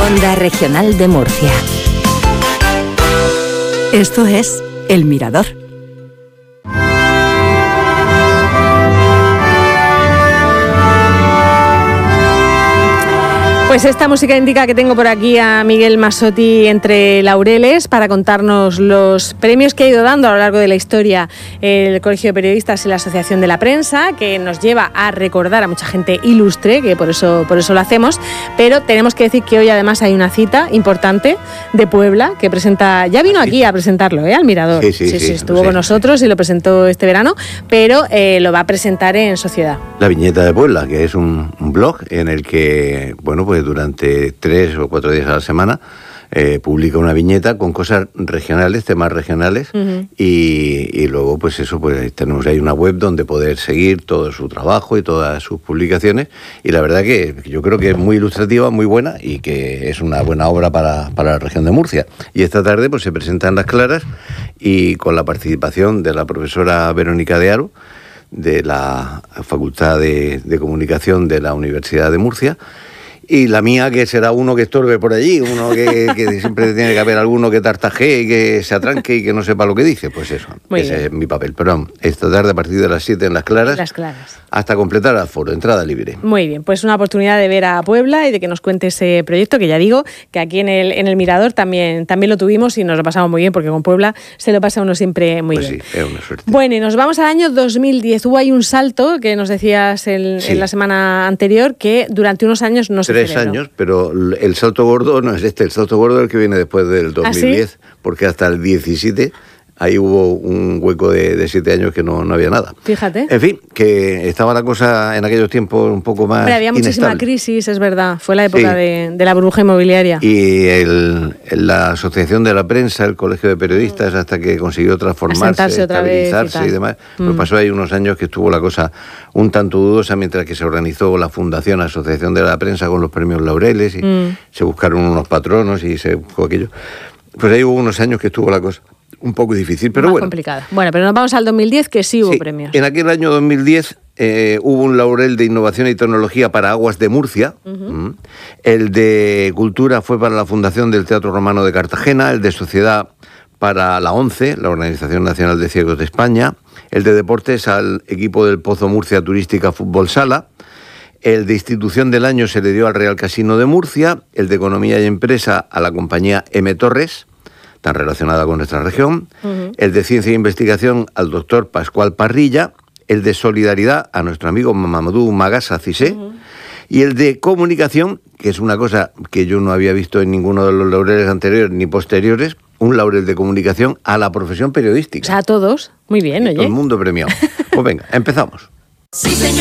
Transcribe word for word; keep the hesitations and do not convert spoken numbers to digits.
Onda Regional de Murcia. Esto es El Mirador. Pues esta música indica que tengo por aquí a Miguel Masotti entre laureles para contarnos los premios que ha ido dando a lo largo de la historia el Colegio de Periodistas y la Asociación de la Prensa, que nos lleva a recordar a mucha gente ilustre, que por eso, por eso lo hacemos, pero tenemos que decir que hoy además hay una cita importante de Puebla que presenta, ya vino aquí a presentarlo, ¿eh? Al Mirador. Sí, sí, sí, sí, sí estuvo sí, con sí. nosotros y lo presentó este verano, pero eh, lo va a presentar en Sociedad. La Viñeta de Puebla, que es un, un blog en el que, bueno, pues durante tres o cuatro días a la semana eh, publica una viñeta con cosas regionales, temas regionales, uh-huh. y, y luego pues eso, pues tenemos ahí una web donde poder seguir todo su trabajo y todas sus publicaciones, y la verdad que yo creo que es muy ilustrativa, muy buena, y que es una buena obra para, para la región de Murcia. Y esta tarde pues se presentan Las Claras, y con la participación de la profesora Verónica de Haro, de la Facultad de, de Comunicación de la Universidad de Murcia, y la mía, que será uno que estorbe por allí, uno que, que siempre tiene que haber alguno que tartajee y que se atranque y que no sepa lo que dice. Pues eso, Muy ese bien. es mi papel. Pero vamos, esta tarde a partir de las siete en Las Claras, Las Claras. hasta completar el aforo, entrada libre. Muy bien, pues una oportunidad de ver a Puebla y de que nos cuente ese proyecto, que ya digo, que aquí en el, en el Mirador también, también lo tuvimos y nos lo pasamos muy bien, porque con Puebla se lo pasa uno siempre muy pues bien. Sí, es una suerte. Bueno, y nos vamos al año dos mil diez. Hubo ahí un salto, que nos decías el, Sí. en la semana anterior, que durante unos años no se Tres celebró. años, pero el salto gordo no es este, el salto gordo es el que viene después del dos mil diez, ¿Ah, sí? porque hasta el diecisiete ahí hubo un hueco de, de siete años que no, no había nada. Fíjate. En fin, que estaba la cosa en aquellos tiempos un poco más Hombre, había muchísima inestable. crisis, es verdad. Fue la época Sí. de, de la burbuja inmobiliaria. Y el, la Asociación de la Prensa, el Colegio de Periodistas, hasta que consiguió transformarse, Asentarse otra vez y estabilizarse y, tal. demás, Mm. pues pasó ahí unos años que estuvo la cosa un tanto dudosa, mientras que se organizó la Fundación Asociación de la Prensa con los premios Laureles, y Mm. se buscaron unos patronos y se buscó aquello. Pues ahí hubo unos años que estuvo la cosa un poco difícil, pero Más bueno. complicada. Bueno, pero nos vamos al dos mil diez, que sí hubo Sí, premios. en aquel año dos mil diez eh, hubo un laurel de innovación y tecnología para Aguas de Murcia. Uh-huh. Mm. El de cultura fue para la Fundación del Teatro Romano de Cartagena. El de sociedad para la ONCE, la Organización Nacional de Ciegos de España. El de deportes al equipo del Pozo Murcia Turística Fútbol Sala. El de institución del año se le dio al Real Casino de Murcia. El de economía y empresa a la compañía M. Torres, tan relacionada con nuestra región. Uh-huh. El de ciencia e investigación al doctor Pascual Parrilla. El de solidaridad a nuestro amigo Mamadou Magasa Cissé. Uh-huh. Y el de comunicación, que es una cosa que yo no había visto en ninguno de los laureles anteriores ni posteriores, un laurel de comunicación a la profesión periodística. O sea, a todos. Muy bien, oye. Todo el mundo premiado. Pues venga, empezamos. Sí, señor.